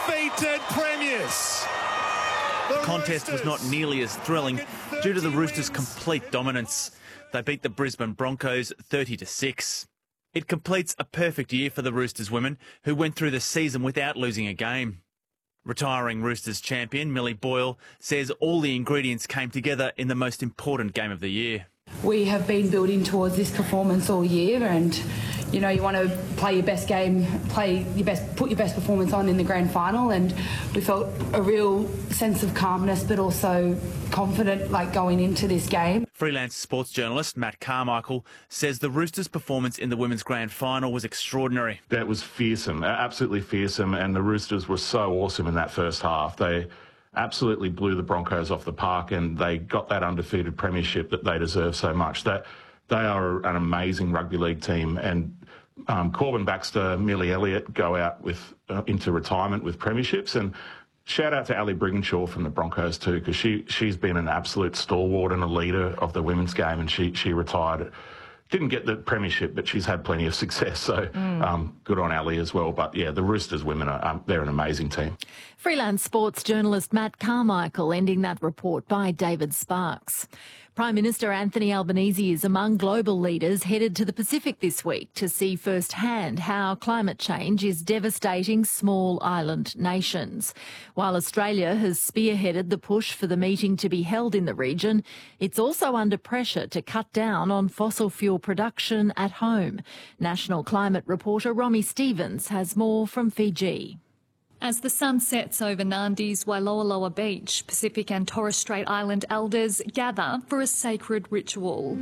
undefeated premiers. The contest was not nearly as thrilling due to the Roosters' complete dominance. They beat the Brisbane Broncos 30-6. It completes a perfect year for the Roosters women, who went through the season without losing a game. Retiring Roosters champion Millie Boyle says all the ingredients came together in the most important game of the year. We have been building towards this performance all year, and you know, you want to play your best game, put your best performance on in the grand final, and we felt a real sense of calmness but also confident going into this game. Freelance sports journalist Matt Carmichael says the Roosters' performance in the women's grand final was extraordinary. That was fearsome, absolutely fearsome, and the Roosters were so awesome in that first half. They absolutely blew the Broncos off the park, and they got that undefeated premiership that they deserve so much. That they are an amazing rugby league team, and Corbin Baxter, Millie Elliott go out into retirement with premierships, and shout out to Ali Brigginshaw from the Broncos too, because she's been an absolute stalwart and a leader of the women's game, and she retired. Didn't get the premiership, but she's had plenty of success, so good on Ali as well. But yeah, the Roosters women, they're an amazing team. Freelance sports journalist Matt Carmichael ending that report by David Sparks. Prime Minister Anthony Albanese is among global leaders headed to the Pacific this week to see firsthand how climate change is devastating small island nations. While Australia has spearheaded the push for the meeting to be held in the region, it's also under pressure to cut down on fossil fuel production at home. National climate reporter Romy Stevens has more from Fiji. As the sun sets over Nandi's Wailoaloa Beach, Pacific and Torres Strait Island elders gather for a sacred ritual.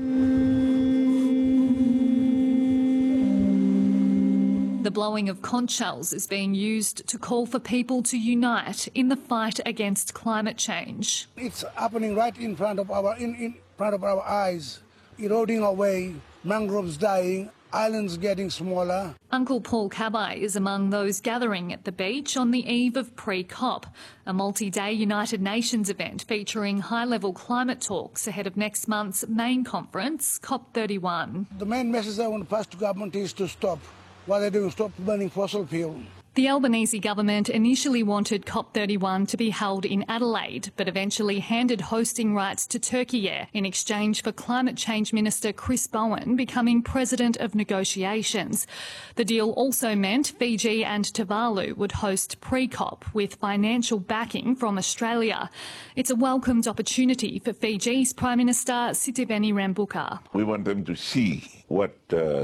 The blowing of conch shells is being used to call for people to unite in the fight against climate change. It's happening right in front of our eyes, eroding away, mangroves dying, islands getting smaller. Uncle Paul Cabai is among those gathering at the beach on the eve of pre-COP, a multi-day United Nations event featuring high-level climate talks ahead of next month's main conference, COP31. The main message I want to pass to government is to stop what they're doing, stop burning fossil fuel. The Albanese government initially wanted COP31 to be held in Adelaide, but eventually handed hosting rights to Turkey in exchange for Climate Change Minister Chris Bowen becoming president of negotiations. The deal also meant Fiji and Tuvalu would host pre-COP with financial backing from Australia. It's a welcomed opportunity for Fiji's Prime Minister Sitiveni Rabuka. We want them to see what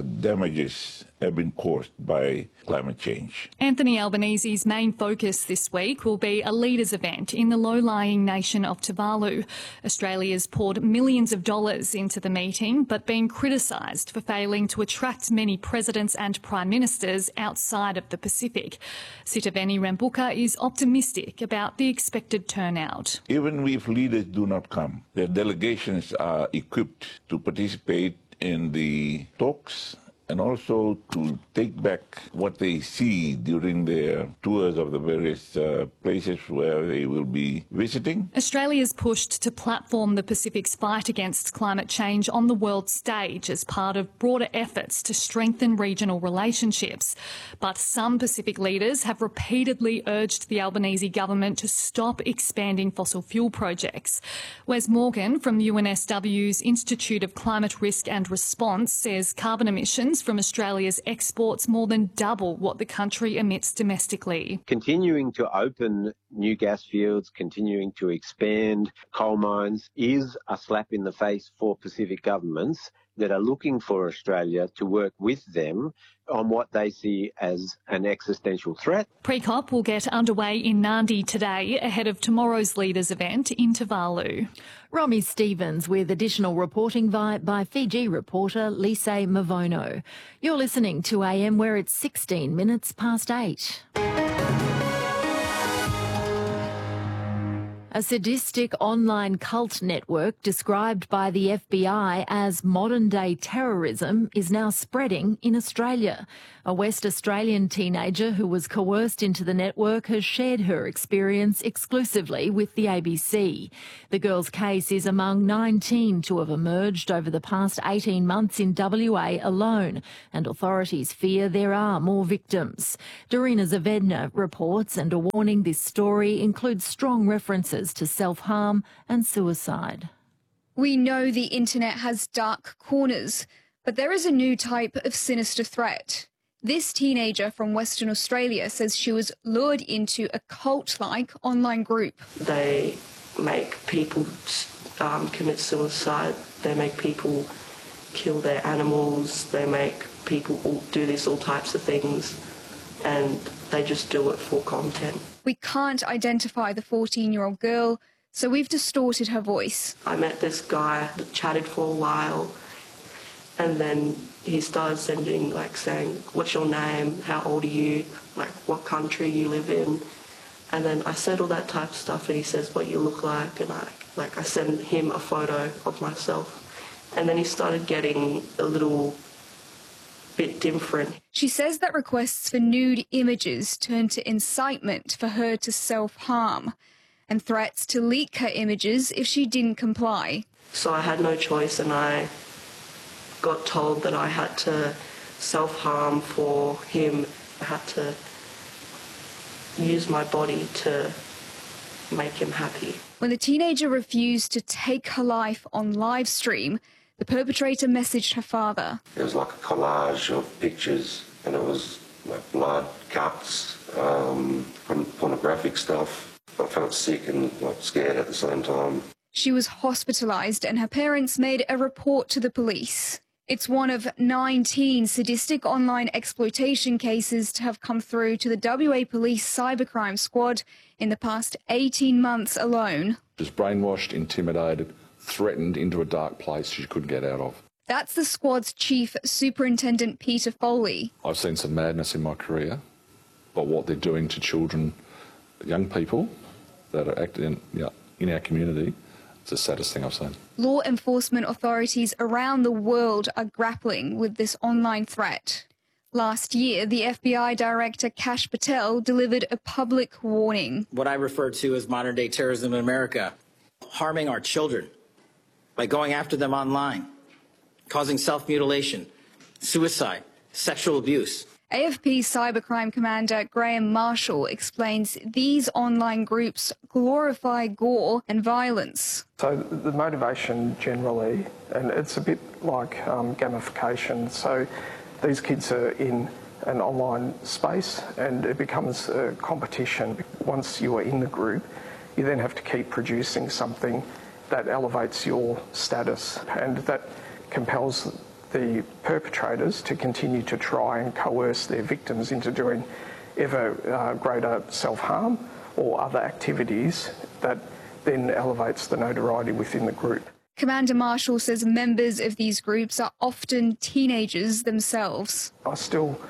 damages have been caused by climate change. Anthony Albanese's main focus this week will be a leaders' event in the low-lying nation of Tuvalu. Australia's poured millions of dollars into the meeting, but been criticised for failing to attract many presidents and prime ministers outside of the Pacific. Sitiveni Rabuka is optimistic about the expected turnout. Even if leaders do not come, their delegations are equipped to participate in the talks and also to take back what they see during their tours of the various places where they will be visiting. Australia's pushed to platform the Pacific's fight against climate change on the world stage as part of broader efforts to strengthen regional relationships. But some Pacific leaders have repeatedly urged the Albanese government to stop expanding fossil fuel projects. Wes Morgan from UNSW's Institute of Climate Risk and Response says carbon emissions from Australia's exports more than double what the country emits domestically. Continuing to open new gas fields, continuing to expand coal mines is a slap in the face for Pacific governments that are looking for Australia to work with them on what they see as an existential threat. Pre-COP will get underway in Nadi today ahead of tomorrow's leaders' event in Tuvalu. Romy Stevens with additional reporting by Fiji reporter Lise Mavono. You're listening to AM where it's 16 minutes past 8. A sadistic online cult network described by the FBI as modern-day terrorism is now spreading in Australia. A West Australian teenager who was coerced into the network has shared her experience exclusively with the ABC. The girl's case is among 19 to have emerged over the past 18 months in WA alone, and authorities fear there are more victims. Dorina Zavedna reports, and a warning: this story includes strong references to self-harm and suicide. We know the internet has dark corners, but there is a new type of sinister threat. This teenager from Western Australia says she was lured into a cult-like online group. They make people commit suicide. They make people kill their animals. They make people do all types of things, and they just do it for content. We can't identify the 14-year-old girl, so we've distorted her voice. I met this guy, chatted for a while, and then he started sending, saying, what's your name, how old are you, what country you live in. And then I said all that type of stuff, and he says what you look like, and I sent him a photo of myself. And then he started getting a little bit different. She says that requests for nude images turned to incitement for her to self-harm, and threats to leak her images if she didn't comply. So I had no choice, and I got told that I had to self-harm for him. I had to use my body to make him happy. When the teenager refused to take her life on live stream, the perpetrator messaged her father. It was like a collage of pictures, and it was blood, cuts, pornographic stuff. I felt sick and scared at the same time. She was hospitalised, and her parents made a report to the police. It's one of 19 sadistic online exploitation cases to have come through to the WA Police Cybercrime Squad in the past 18 months alone. She was brainwashed, intimidated, threatened into a dark place she couldn't get out of. That's the squad's Chief Superintendent Peter Foley. I've seen some madness in my career, but what they're doing to children, young people that are acting in our community, it's the saddest thing I've seen. Law enforcement authorities around the world are grappling with this online threat. Last year, the FBI Director Kash Patel delivered a public warning. What I refer to as modern-day terrorism in America, harming our children by going after them online, causing self-mutilation, suicide, sexual abuse. AFP Cybercrime Commander Graham Marshall explains these online groups glorify gore and violence. So the motivation generally, and it's a bit like gamification, so these kids are in an online space and it becomes a competition. Once you are in the group, you then have to keep producing something that elevates your status, and that compels the perpetrators to continue to try and coerce their victims into doing ever greater self-harm or other activities that then elevates the notoriety within the group. Commander Marshall says members of these groups are often teenagers themselves. I still,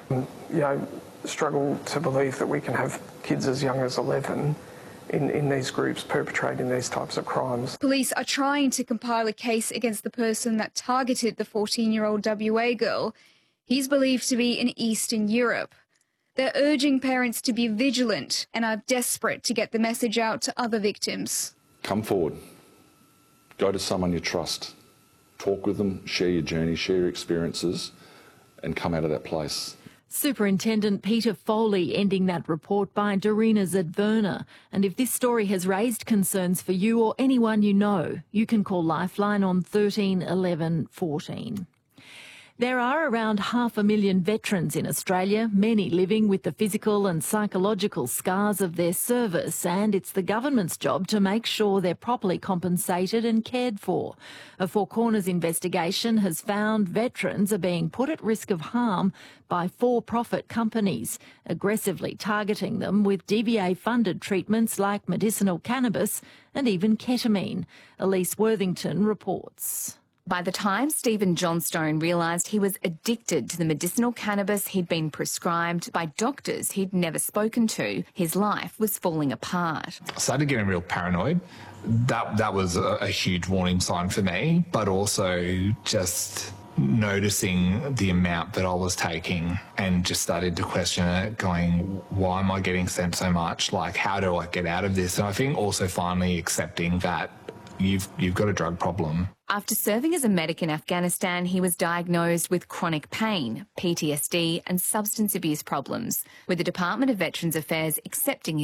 struggle to believe that we can have kids as young as 11 in these groups perpetrating these types of crimes. Police are trying to compile a case against the person that targeted the 14-year-old WA girl. He's believed to be in Eastern Europe. They're urging parents to be vigilant and are desperate to get the message out to other victims. Come forward. Go to someone you trust. Talk with them, share your journey, share your experiences, and come out of that place. Superintendent Peter Foley ending that report by Dorina Zavedna. And if this story has raised concerns for you or anyone you know, you can call Lifeline on 13 11 14. There are around 500,000 veterans in Australia, many living with the physical and psychological scars of their service, and it's the government's job to make sure they're properly compensated and cared for. A Four Corners investigation has found veterans are being put at risk of harm by for-profit companies, aggressively targeting them with DVA-funded treatments like medicinal cannabis and even ketamine. Elise Worthington reports. By the time Stephen Johnstone realised he was addicted to the medicinal cannabis he'd been prescribed by doctors he'd never spoken to, his life was falling apart. I started getting real paranoid. That was a huge warning sign for me, but also just noticing the amount that I was taking and just started to question it, going, why am I getting sent so much? Like, how do I get out of this? And I think also finally accepting that you've got a drug problem. After serving as a medic in Afghanistan, he was diagnosed with chronic pain, PTSD and substance abuse problems, with the Department of Veterans Affairs accepting his